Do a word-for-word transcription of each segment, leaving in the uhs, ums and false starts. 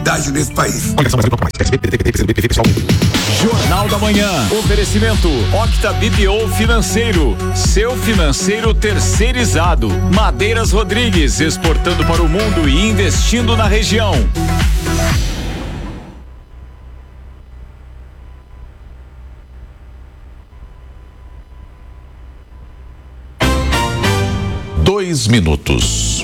nesse país. Jornal da Manhã. Oferecimento Octa B P O Financeiro. Seu financeiro terceirizado. Madeiras Rodrigues, exportando para o mundo e investindo na região. Dois minutos.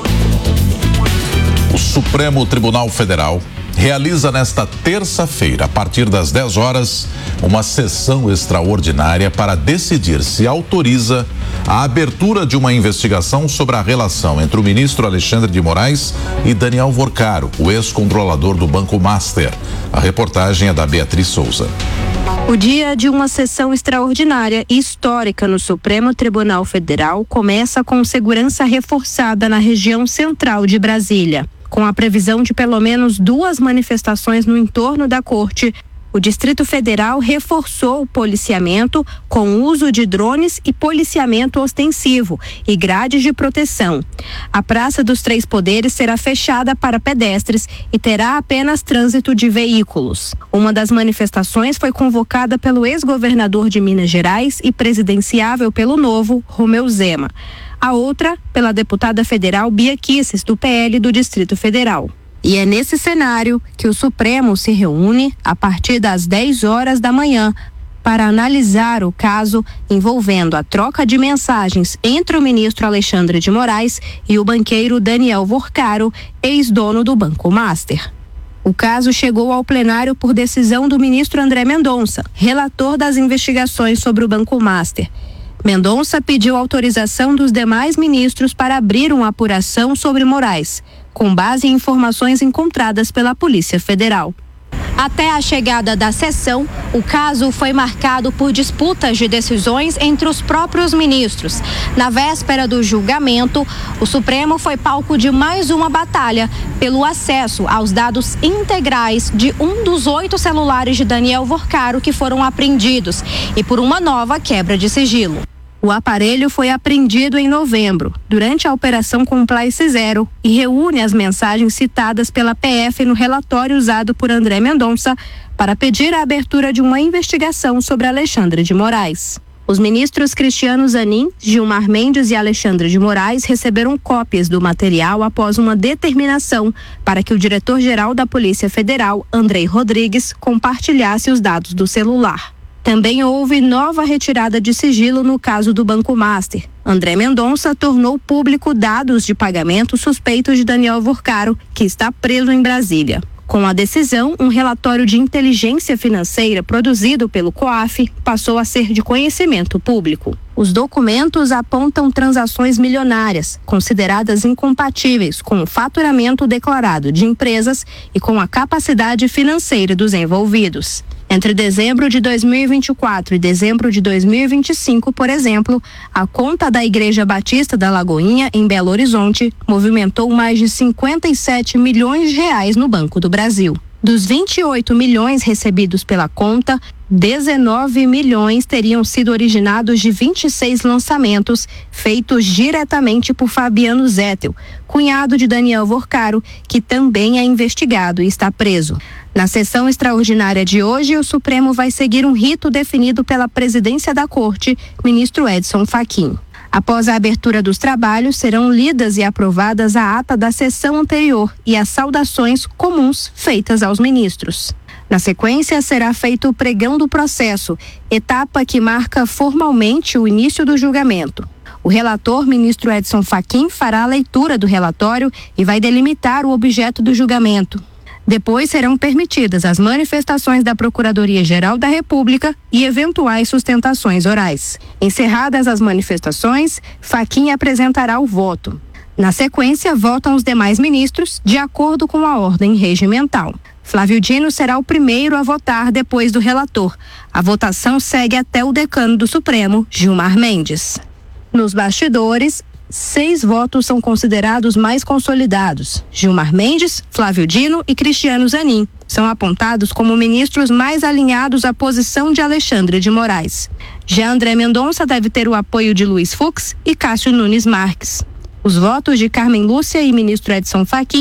O Supremo Tribunal Federal realiza nesta terça-feira, a partir das dez horas, uma sessão extraordinária para decidir se autoriza a abertura de uma investigação sobre a relação entre o ministro Alexandre de Moraes e Daniel Vorcaro, o ex-controlador do Banco Master. A reportagem é da Beatriz Souza. O dia de uma sessão extraordinária e histórica no Supremo Tribunal Federal começa com segurança reforçada na região central de Brasília. Com a previsão de pelo menos duas manifestações no entorno da corte, o Distrito Federal reforçou o policiamento com uso de drones e policiamento ostensivo e grades de proteção. A Praça dos Três Poderes será fechada para pedestres e terá apenas trânsito de veículos. Uma das manifestações foi convocada pelo ex-governador de Minas Gerais e presidenciável pelo Novo, Romeu Zema. A outra, pela deputada federal Bia Kicis, do P L do Distrito Federal. E é nesse cenário que o Supremo se reúne a partir das dez horas da manhã para analisar o caso envolvendo a troca de mensagens entre o ministro Alexandre de Moraes e o banqueiro Daniel Vorcaro, ex-dono do Banco Master. O caso chegou ao plenário por decisão do ministro André Mendonça, relator das investigações sobre o Banco Master. Mendonça pediu autorização dos demais ministros para abrir uma apuração sobre Moraes, com base em informações encontradas pela Polícia Federal. Até a chegada da sessão, o caso foi marcado por disputas de decisões entre os próprios ministros. Na véspera do julgamento, o Supremo foi palco de mais uma batalha pelo acesso aos dados integrais de um dos oito celulares de Daniel Vorcaro que foram apreendidos e por uma nova quebra de sigilo. O aparelho foi apreendido em novembro, durante a Operação Compliance Zero, e reúne as mensagens citadas pela P F no relatório usado por André Mendonça para pedir a abertura de uma investigação sobre Alexandre de Moraes. Os ministros Cristiano Zanin, Gilmar Mendes e Alexandre de Moraes receberam cópias do material após uma determinação para que o diretor-geral da Polícia Federal, Andrei Rodrigues, compartilhasse os dados do celular. Também houve nova retirada de sigilo no caso do Banco Master. André Mendonça tornou público dados de pagamento suspeitos de Daniel Vorcaro, que está preso em Brasília. Com a decisão, um relatório de inteligência financeira produzido pelo COAF passou a ser de conhecimento público. Os documentos apontam transações milionárias, consideradas incompatíveis com o faturamento declarado de empresas e com a capacidade financeira dos envolvidos. Entre dezembro de dois mil e vinte e quatro e dezembro de dois mil e vinte e cinco, por exemplo, a conta da Igreja Batista da Lagoinha, em Belo Horizonte, movimentou mais de cinquenta e sete milhões de reais no Banco do Brasil. Dos vinte e oito milhões recebidos pela conta, dezenove milhões teriam sido originados de vinte e seis lançamentos feitos diretamente por Fabiano Zettel, cunhado de Daniel Vorcaro, que também é investigado e está preso. Na sessão extraordinária de hoje, o Supremo vai seguir um rito definido pela presidência da Corte, ministro Edson Fachin. Após a abertura dos trabalhos, serão lidas e aprovadas a ata da sessão anterior e as saudações comuns feitas aos ministros. Na sequência, será feito o pregão do processo, etapa que marca formalmente o início do julgamento. O relator, ministro Edson Fachin, fará a leitura do relatório e vai delimitar o objeto do julgamento. Depois serão permitidas as manifestações da Procuradoria-Geral da República e eventuais sustentações orais. Encerradas as manifestações, Fachin apresentará o voto. Na sequência, votam os demais ministros, de acordo com a ordem regimental. Flávio Dino será o primeiro a votar depois do relator. A votação segue até o decano do Supremo, Gilmar Mendes. Nos bastidores, seis votos são considerados mais consolidados. Gilmar Mendes, Flávio Dino e Cristiano Zanin são apontados como ministros mais alinhados à posição de Alexandre de Moraes. Já André Mendonça deve ter o apoio de Luiz Fux e Cássio Nunes Marques. Os votos de Carmen Lúcia e ministro Edson Fachin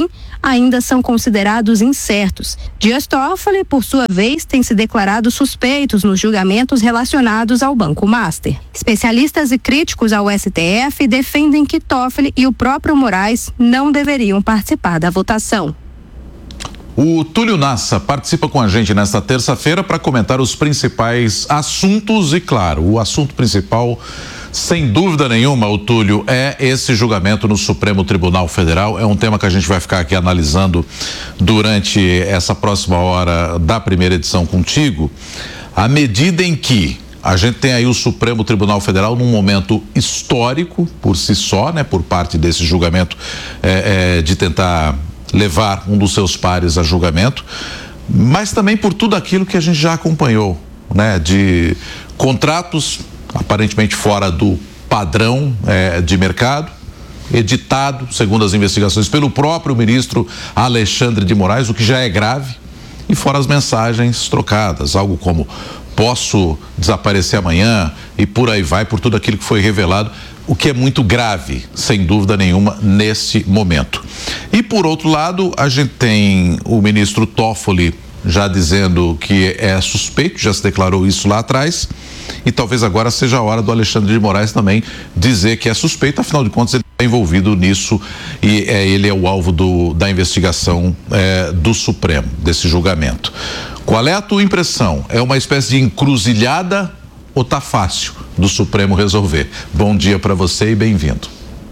ainda são considerados incertos. Dias Toffoli, por sua vez, tem se declarado suspeitos nos julgamentos relacionados ao Banco Master. Especialistas e críticos ao S T F defendem que Toffoli e o próprio Moraes não deveriam participar da votação. O Túlio Nassa participa com a gente nesta terça-feira para comentar os principais assuntos e, claro, o assunto principal, sem dúvida nenhuma, o Túlio, é esse julgamento no Supremo Tribunal Federal. É um tema que a gente vai ficar aqui analisando durante essa próxima hora da primeira edição contigo, à medida em que a gente tem aí o Supremo Tribunal Federal num momento histórico por si só, né, por parte desse julgamento é, é, de tentar levar um dos seus pares a julgamento, mas também por tudo aquilo que a gente já acompanhou, né, de contratos aparentemente fora do padrão é, de mercado, editado, segundo as investigações, pelo próprio ministro Alexandre de Moraes, o que já é grave, e fora as mensagens trocadas, algo como posso desaparecer amanhã e por aí vai, por tudo aquilo que foi revelado, o que é muito grave, sem dúvida nenhuma, nesse momento. E por outro lado, a gente tem o ministro Toffoli já dizendo que é suspeito, já se declarou isso lá atrás, e talvez agora seja a hora do Alexandre de Moraes também dizer que é suspeito, afinal de contas ele está envolvido nisso e é, ele é o alvo do, da investigação é, do Supremo, desse julgamento. Qual é a tua impressão? É uma espécie de encruzilhada ou tá fácil do Supremo resolver? Bom dia para você e bem-vindo.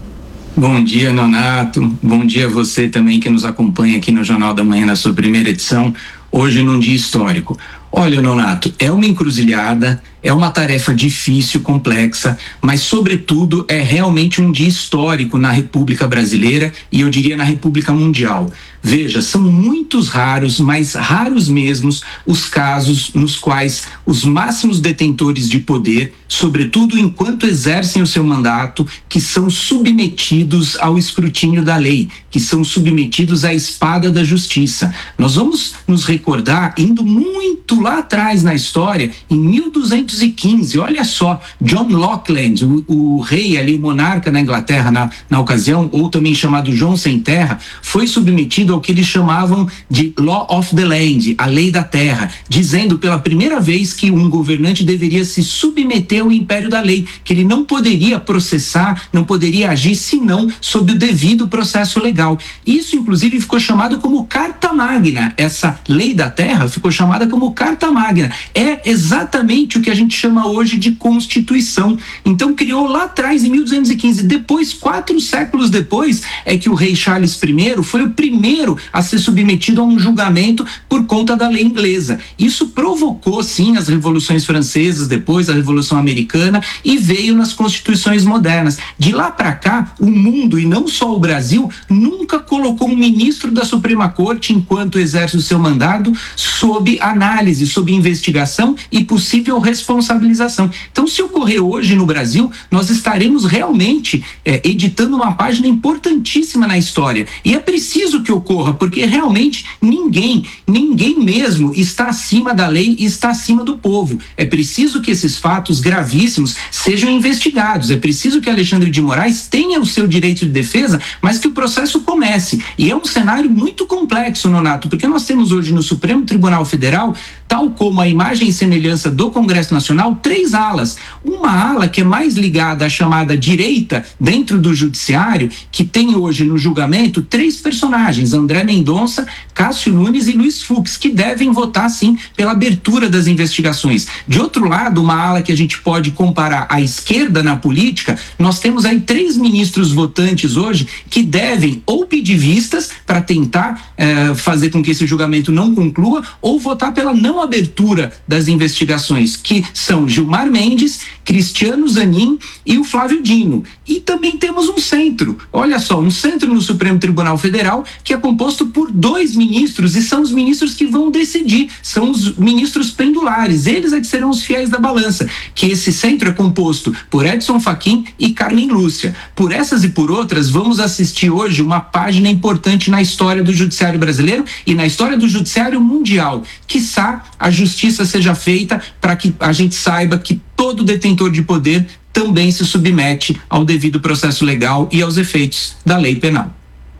Bom dia, Nonato. Bom dia a você também que nos acompanha aqui no Jornal da Manhã na sua primeira edição, hoje num dia histórico. Olha, Nonato, é uma encruzilhada, é uma tarefa difícil, complexa, mas sobretudo é realmente um dia histórico na República Brasileira e eu diria na República Mundial. Veja, são muitos raros, mas raros mesmos, os casos nos quais os máximos detentores de poder, sobretudo enquanto exercem o seu mandato, que são submetidos ao escrutínio da lei, que são submetidos à espada da justiça. Nós vamos nos recordar, indo muito lá atrás na história, em mil duzentos e quinze, olha só, John Lackland, o, o rei ali, o monarca na Inglaterra na, na ocasião, ou também chamado João Sem Terra, foi submetido ao que eles chamavam de Law of the Land, a lei da terra, dizendo pela primeira vez que um governante deveria se submeter ao império da lei, que ele não poderia processar, não poderia agir senão sob o devido processo legal. Isso, inclusive, ficou chamado como Carta Magna. Essa lei da terra ficou chamada como Carta Magna. É exatamente o que a gente chama hoje de Constituição. Então, criou lá atrás, em mil duzentos e quinze. Depois, quatro séculos depois, é que o rei Charles I foi o primeiro a ser submetido a um julgamento por conta da lei inglesa. Isso provocou, sim, as revoluções francesas, depois a Revolução Americana, e veio nas constituições modernas. De lá para cá, o mundo, e não só o Brasil, nunca colocou um ministro da Suprema Corte, enquanto exerce o seu mandato, sob análise, sob investigação e possível responsabilização. Então, se ocorrer hoje no Brasil, nós estaremos realmente é, editando uma página importantíssima na história. E é preciso que ocorra, porque realmente ninguém, ninguém mesmo está acima da lei e está acima do povo. É preciso que esses fatos gravíssimos sejam investigados. É preciso que Alexandre de Moraes tenha o seu direito de defesa, mas que o processo comece. E é um cenário muito complexo, Nonato, porque nós temos hoje no Supremo Tribunal Federal, tal como a imagem e semelhança do Congresso Nacional, três alas. Uma ala que é mais ligada à chamada direita dentro do judiciário, que tem hoje no julgamento três personagens, André Mendonça, Cássio Nunes e Luiz Fux, que devem votar, sim, pela abertura das investigações. De outro lado, uma ala que a gente pode comparar à esquerda na política, nós temos aí três ministros votantes hoje que devem ou pedir vistas para tentar eh, fazer com que esse julgamento não conclua, ou votar pela não abertura das investigações, que são Gilmar Mendes, Cristiano Zanin e o Flávio Dino. E também temos um centro, olha só, um centro no Supremo Tribunal Federal que é composto por dois ministros, e são os ministros que vão decidir, são os ministros pendulares, eles é que serão os fiéis da balança, que esse centro é composto por Edson Fachin e Carmen Lúcia. Por essas e por outras, vamos assistir hoje uma página importante na história do judiciário brasileiro e na história do judiciário mundial. Quiçá a justiça seja feita para que a gente saiba que todo detentor de poder também se submete ao devido processo legal e aos efeitos da lei penal.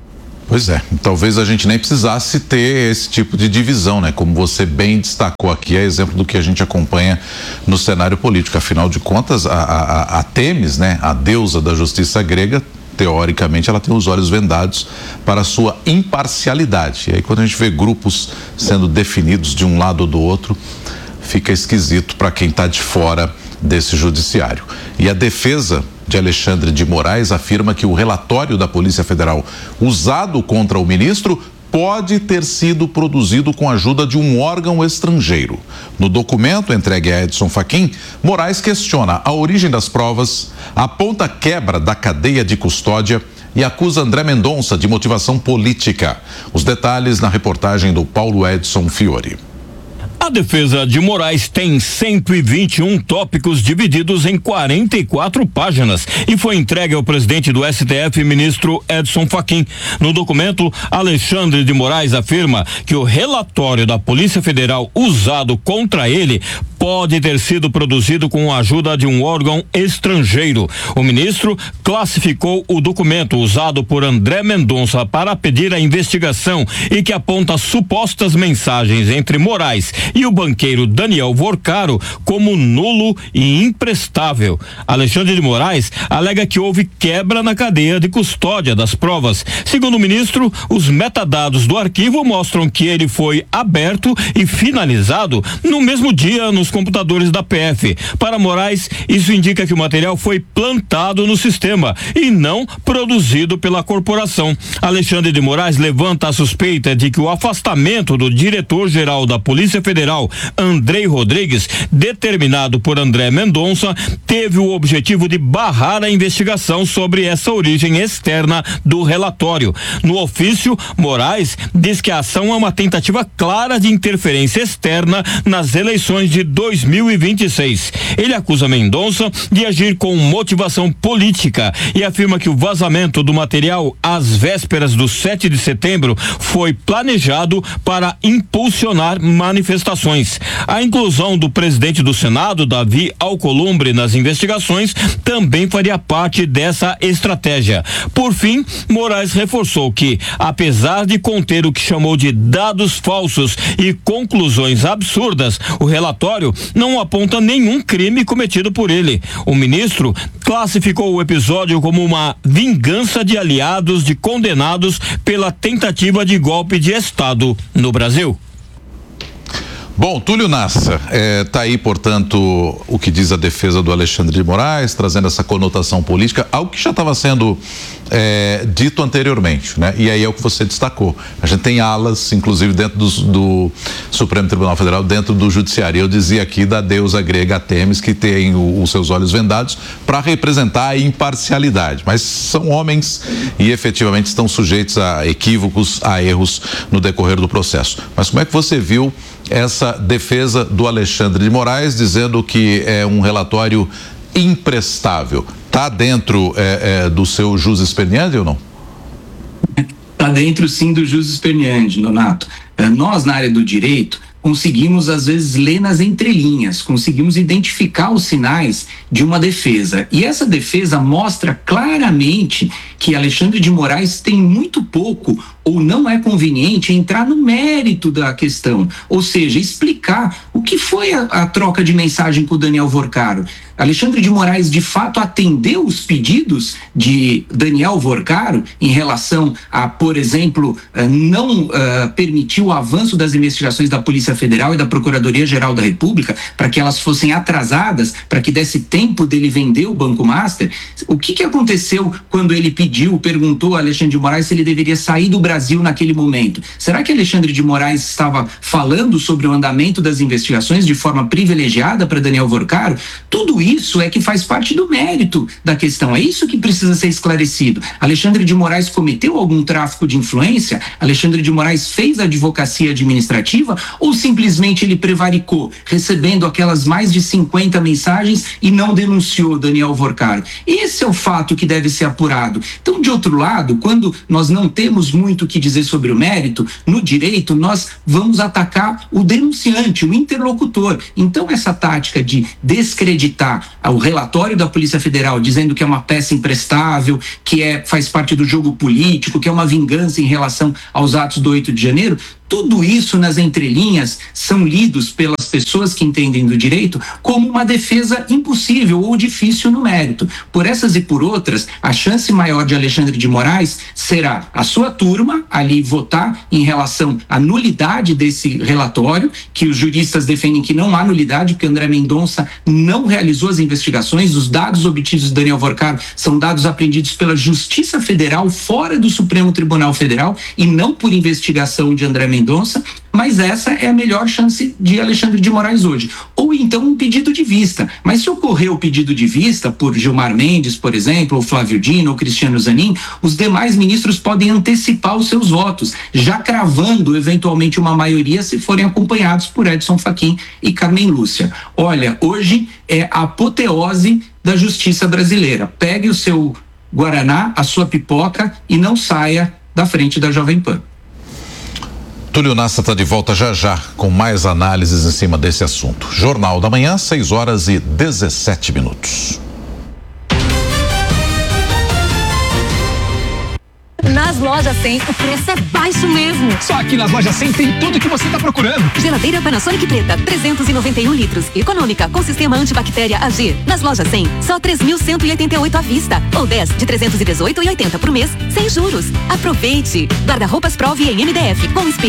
Pois é, talvez a gente nem precisasse ter esse tipo de divisão, né? Como você bem destacou aqui, é exemplo do que a gente acompanha no cenário político. Afinal de contas, a, a, a Temis, né? A deusa da justiça grega, teoricamente ela tem os olhos vendados para a sua imparcialidade. E aí quando a gente vê grupos sendo definidos de um lado ou do outro, fica esquisito para quem está de fora desse judiciário. E a defesa de Alexandre de Moraes afirma que o relatório da Polícia Federal usado contra o ministro pode ter sido produzido com a ajuda de um órgão estrangeiro. No documento entregue a Edson Fachin, Moraes questiona a origem das provas, aponta quebra da cadeia de custódia e acusa André Mendonça de motivação política. Os detalhes na reportagem do Paulo Edson Fiore. A defesa de Moraes tem cento e vinte e um tópicos divididos em quarenta e quatro páginas e foi entregue ao presidente do S T F, ministro Edson Fachin. No documento, Alexandre de Moraes afirma que o relatório da Polícia Federal usado contra ele pode ter sido produzido com a ajuda de um órgão estrangeiro. O ministro classificou o documento usado por André Mendonça para pedir a investigação e que aponta supostas mensagens entre Moraes e o banqueiro Daniel Vorcaro como nulo e imprestável. Alexandre de Moraes alega que houve quebra na cadeia de custódia das provas. Segundo o ministro, os metadados do arquivo mostram que ele foi aberto e finalizado no mesmo dia nos computadores da P F. Para Moraes, isso indica que o material foi plantado no sistema e não produzido pela corporação. Alexandre de Moraes levanta a suspeita de que o afastamento do diretor-geral da Polícia Federal, Andrei Rodrigues, determinado por André Mendonça, teve o objetivo de barrar a investigação sobre essa origem externa do relatório. No ofício, Moraes diz que a ação é uma tentativa clara de interferência externa nas eleições de dois mil e vinte e seis. Ele acusa Mendonça de agir com motivação política e afirma que o vazamento do material às vésperas do sete de setembro foi planejado para impulsionar manifestações. A inclusão do presidente do Senado, Davi Alcolumbre, nas investigações também faria parte dessa estratégia. Por fim, Moraes reforçou que, apesar de conter o que chamou de dados falsos e conclusões absurdas, o relatório não aponta nenhum crime cometido por ele. O ministro classificou o episódio como uma vingança de aliados de condenados pela tentativa de golpe de Estado no Brasil. Bom, Túlio Nassa, é, tá aí, portanto, o que diz a defesa do Alexandre de Moraes, trazendo essa conotação política, algo que já estava sendo é, dito anteriormente, né? E aí é o que você destacou. A gente tem alas, inclusive dentro do, do Supremo Tribunal Federal, dentro do Judiciário. Eu dizia aqui da deusa grega Temis, que tem o, os seus olhos vendados para representar a imparcialidade. Mas são homens e efetivamente estão sujeitos a equívocos, a erros no decorrer do processo. Mas como é que você viu essa defesa do Alexandre de Moraes, dizendo que é um relatório imprestável? Está dentro é, é, do seu jus esperneandi ou não? Está dentro, sim, do jus esperneandi, Nonato. Nós, na área do direito, conseguimos, às vezes, ler nas entrelinhas, conseguimos identificar os sinais de uma defesa. E essa defesa mostra claramente que Alexandre de Moraes tem muito pouco ou não é conveniente entrar no mérito da questão, ou seja, explicar o que foi a, a troca de mensagem com o Daniel Vorcaro. Alexandre de Moraes, de fato, atendeu os pedidos de Daniel Vorcaro em relação a, por exemplo, não uh, permitir o avanço das investigações da Polícia Federal e da Procuradoria-Geral da República para que elas fossem atrasadas, para que desse tempo dele vender o Banco Master. O que, que aconteceu quando ele pediu, perguntou a Alexandre de Moraes se ele deveria sair do Brasil naquele momento? Será que Alexandre de Moraes estava falando sobre o andamento das investigações de forma privilegiada para Daniel Vorcaro? Tudo isso é que faz parte do mérito da questão, é isso que precisa ser esclarecido. Alexandre de Moraes cometeu algum tráfico de influência? Alexandre de Moraes fez advocacia administrativa ou simplesmente ele prevaricou, recebendo aquelas mais de cinquenta mensagens e não denunciou Daniel Vorcaro? Esse é o fato que deve ser apurado. Então, de outro lado, quando nós não temos muito muito o que dizer sobre o mérito, no direito nós vamos atacar o denunciante, o interlocutor. Então essa tática de descreditar o relatório da Polícia Federal dizendo que é uma peça imprestável, que é, faz parte do jogo político, que é uma vingança em relação aos atos do oito de janeiro, tudo isso nas entrelinhas são lidos pelas pessoas que entendem do direito como uma defesa impossível ou difícil no mérito. Por essas e por outras, a chance maior de Alexandre de Moraes será a sua turma ali votar em relação à nulidade desse relatório, que os juristas defendem que não há nulidade, porque André Mendonça não realizou as investigações. Os dados obtidos de Daniel Vorcaro são dados apreendidos pela Justiça Federal fora do Supremo Tribunal Federal e não por investigação de André Mendonça, mas essa é a melhor chance de Alexandre de Moraes hoje. Ou então um pedido de vista. Mas se ocorrer o pedido de vista por Gilmar Mendes, por exemplo, ou Flávio Dino, ou Cristiano Zanin, os demais ministros podem antecipar os seus votos, já cravando eventualmente uma maioria se forem acompanhados por Edson Fachin e Carmen Lúcia. Olha, hoje é a apoteose da justiça brasileira. Pegue o seu guaraná, a sua pipoca e não saia da frente da Jovem Pan. Túlio Nassa está de volta já já com mais análises em cima desse assunto. Jornal da Manhã, seis horas e dezessete minutos. Nas lojas cem, o preço é baixo mesmo. Só aqui nas lojas cem tem tudo que você está procurando. Geladeira Panasonic preta, trezentos e noventa e um litros. Econômica, com sistema antibactéria A G. Nas lojas cem, só três mil cento e oitenta e oito à vista. Ou dez de trezentos e dezoito e oitenta por mês, sem juros. Aproveite. Guarda-roupas Prove em M D F, com espelho.